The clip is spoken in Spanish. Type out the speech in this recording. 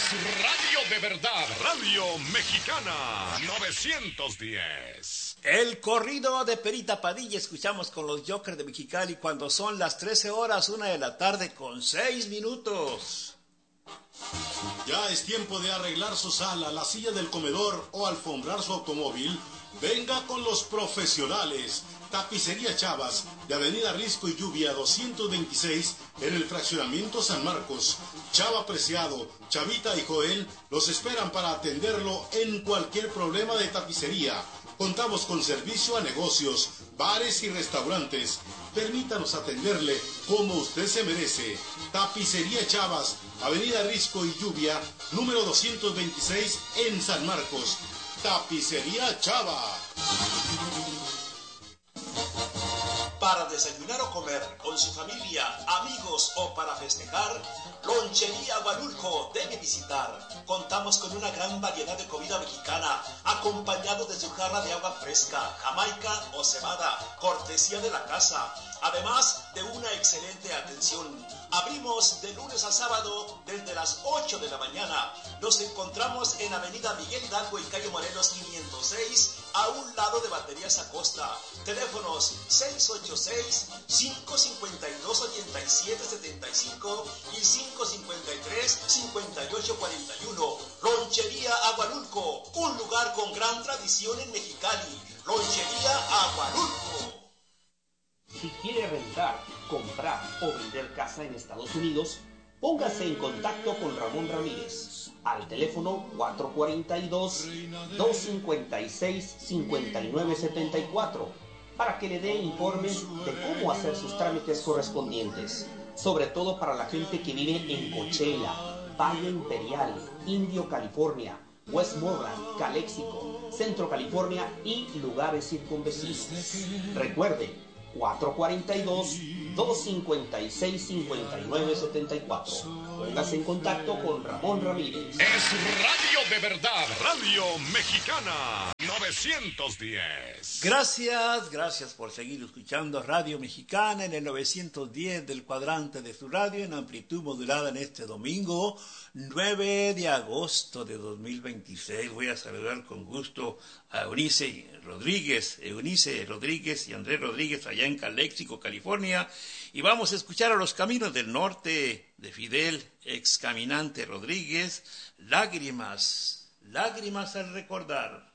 radio de verdad, Radio Mexicana 910. El corrido de Perita Padilla escuchamos con los Jokers de Mexicali cuando son las 13 horas, 1 de la tarde con 6 minutos. Ya es tiempo de arreglar su sala, la silla del comedor o alfombrar su automóvil. Venga con los profesionales. Tapicería Chavas, de Avenida Risco y Lluvia 226, en el fraccionamiento San Marcos. Chava Preciado, Chavita y Joel los esperan para atenderlo en cualquier problema de tapicería. Contamos con servicio a negocios, bares y restaurantes. Permítanos atenderle como usted se merece. Tapicería Chavas, Avenida Risco y Lluvia, número 226 en San Marcos. Tapicería Chava. Para desayunar o comer con su familia, amigos o para festejar, Lonchería Guanulco debe visitar. Contamos con una gran variedad de comida mexicana, acompañado de su jarra de agua fresca, jamaica o cebada, cortesía de la casa, además de una excelente atención. Abrimos de lunes a sábado desde las 8 de la mañana. Nos encontramos en Avenida Miguel Hidalgo y Calle Morelos 506, a un lado de Baterías Acosta. Teléfonos 686-552-8775 y 553-5841. Lonchería Aguanulco, un lugar con gran tradición en Mexicali. Lonchería Aguanulco. Si quiere rentar, comprar o vender casa en Estados Unidos, póngase en contacto con Ramón Ramírez al teléfono 442-256-5974 para que le dé informes de cómo hacer sus trámites correspondientes, sobre todo para la gente que vive en Coachella, Valle Imperial, Indio, California, Westmoreland, Calexico, Centro California y lugares circunvecinos. Recuerde, 442-256-5974. Póngase en contacto con Ramón Ramírez. Es radio de verdad, Radio Mexicana 910. Gracias por seguir escuchando Radio Mexicana en el 910 del cuadrante de su radio en amplitud modulada en este domingo 9 de agosto de 2026. Voy a saludar con gusto a Eunice Rodríguez y Andrés Rodríguez allá en Calexico, California. Y vamos a escuchar a Los Caminos del Norte de Fidel, ex caminante Rodríguez, lágrimas al recordar.